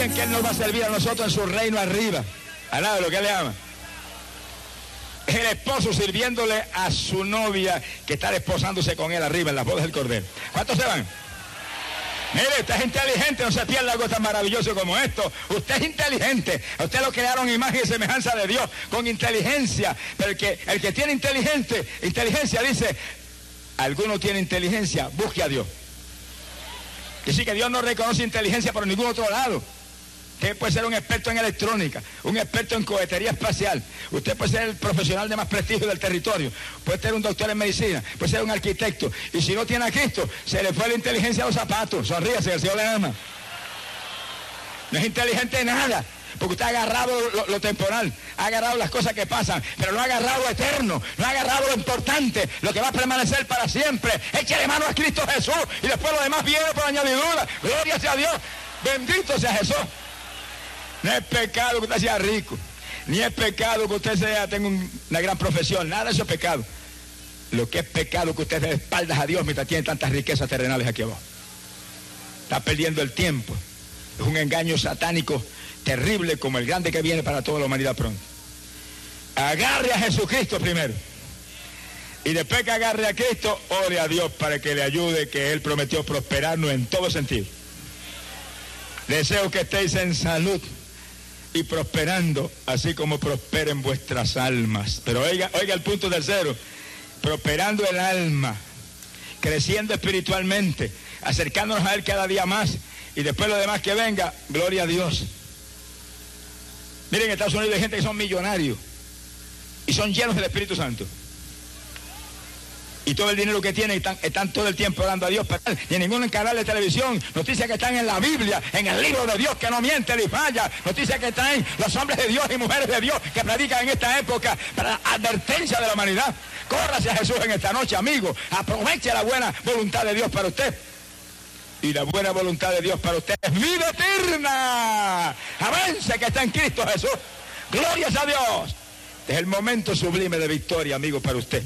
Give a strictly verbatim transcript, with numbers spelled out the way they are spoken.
confíen que Él nos va a servir a nosotros en su reino arriba. Al lado de lo que Él le ama. Es el esposo sirviéndole a su novia que está desposándose con él arriba en las bodas del Cordero. ¿Cuántos se van? Mire, usted es inteligente, no se pierda algo tan maravilloso como esto. Usted es inteligente, a usted lo crearon imagen y semejanza de Dios, con inteligencia. Pero el que, el que tiene inteligente, inteligencia dice, alguno tiene inteligencia, busque a Dios. Que sí, que Dios no reconoce inteligencia por ningún otro lado. Usted puede ser un experto en electrónica, un experto en cohetería espacial. Usted puede ser el profesional de más prestigio del territorio. Puede ser un doctor en medicina, puede ser un arquitecto. Y si no tiene a Cristo, se le fue la inteligencia a los zapatos. Sonríase, el Señor le ama. No es inteligente en nada, porque usted ha agarrado lo, lo temporal, ha agarrado las cosas que pasan, pero no ha agarrado lo eterno, no ha agarrado lo importante, lo que va a permanecer para siempre. Échale mano a Cristo Jesús y después lo demás viene por añadidura. Gloria sea a Dios, bendito sea Jesús. No es pecado que usted sea rico, ni es pecado que usted sea, tenga un, una gran profesión, nada de eso es pecado. Lo que es pecado es que usted dé espaldas a Dios mientras tiene tantas riquezas terrenales aquí abajo. Está perdiendo el tiempo. Es un engaño satánico terrible como el grande que viene para toda la humanidad pronto. Agarre a Jesucristo primero. Y después que agarre a Cristo, ore a Dios para que le ayude, que Él prometió prosperarnos en todo sentido. Deseo que estéis en salud y prosperando, así como prosperen vuestras almas. Pero oiga, oiga el punto tercero, prosperando el alma, creciendo espiritualmente, acercándonos a Él cada día más, y después lo demás que venga, gloria a Dios. Miren, en Estados Unidos hay gente que son millonarios y son llenos del Espíritu Santo. Y todo el dinero que tienen están, están todo el tiempo orando a Dios. Y en ningún canal de televisión, noticias que están en la Biblia, en el libro de Dios que no miente ni falla. Noticias que están los hombres de Dios y mujeres de Dios que predican en esta época para advertencia de la humanidad. Córrase a Jesús en esta noche, amigo. Aproveche la buena voluntad de Dios para usted. Y la buena voluntad de Dios para usted es vida eterna. Avance que está en Cristo Jesús. Glorias a Dios. Es el momento sublime de victoria, amigo, para usted.